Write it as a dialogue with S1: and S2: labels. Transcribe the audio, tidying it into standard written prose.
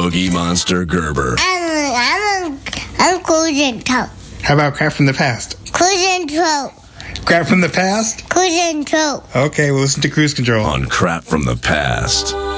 S1: Cookie Monster Gerber.
S2: I'm Cruise Control.
S3: How about Crap from the Past?
S2: Cruise Control.
S3: Crap from the Past?
S2: Cruise Control.
S3: Okay, we'll listen to Cruise Control.
S1: On Crap from the Past.